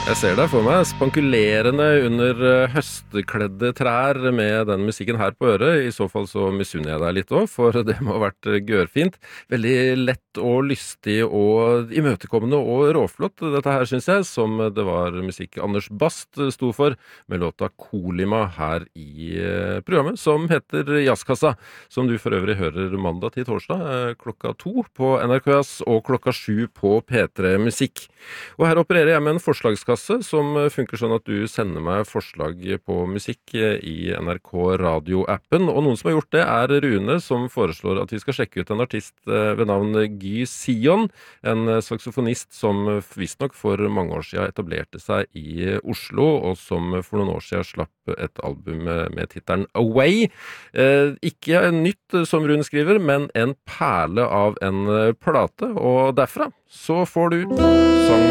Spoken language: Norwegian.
Jeg ser deg for meg, spankulerende under høstkledde trær med den musikken her på øret. I så fall så misunner jeg deg litt også, for det må ha vært gørfint. Veldig lett og lystig og imøtekommende og råflott, dette her synes jeg, som det var musikk Anders Bast sto for, med låta Kolima her i programmet, som heter Jazzkassa, som du for øvrig hører mandag til torsdag, klokka 2 på NRK Jazz og klokka 7 på P3 Musikk. Og her opererer jeg med en forslagskasse som funker sånn at du sender meg forslag på musikk i NRK Radio-appen, og noen som har gjort det er Rune, som foreslår at vi skal sjekke ut en artist ved navn Guy Sion, en saksofonist som visstnok for mange år siden etablerte seg i Oslo, og som for noen år siden slapp et album med titelen Away. Ikke nytt, som Rune skriver, men en perle av en plate, og derfra så får du sang